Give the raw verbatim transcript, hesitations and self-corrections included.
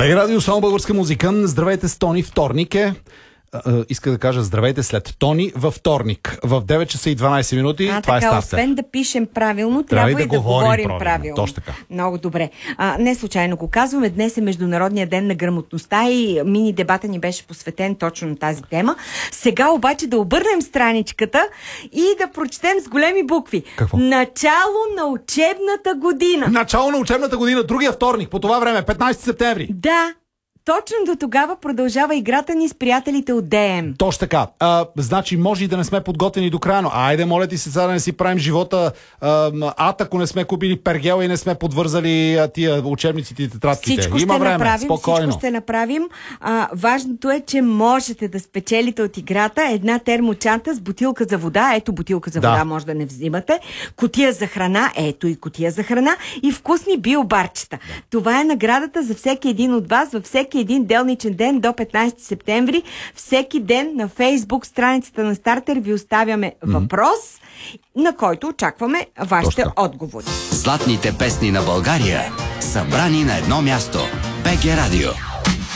БГ Радио, само българска музика. Здравейте с Тони, вторник е. Иска да кажа здравейте след Тони във вторник. В девет часа и дванайсет минути. А, това така, е освен да пишем правилно, трябва, трябва и да, да говорим правилно. правилно. Точно така. Много добре. А, не случайно го казваме. Днес е Международния ден на грамотността и мини дебата ни беше посветен точно на тази тема. Сега обаче да обърнем страничката и да прочетем с големи букви. Какво? Начало на учебната година. Начало на учебната година, другия вторник, по това време, петнайсети септември. Да. Точно до тогава продължава играта ни с приятелите от ДМ. Точно така. А, значи може и да не сме подготвени до края, но айде, моля ти се, сега да не си правим живота а, ад, ако не сме купили пергел и не сме подвързали а, тия учебниците и тетрадките. Всичко Има ще време, направим, спокойно. Всичко ще направим. А, важното е, че можете да спечелите от играта една термочанта с бутилка за вода. Ето бутилка за вода, да. може да не взимате. Кутия за храна. Ето и кутия за храна. И вкусни биобарчета. Това е наградата за всеки един от вас във всеки един делничен ден до петнайсети септември. Всеки ден на Фейсбук страницата на Стартер ви оставяме mm-hmm. въпрос, на който очакваме вашите Точно. отговори. Златните песни на България, събрани на едно място. БГ Радио.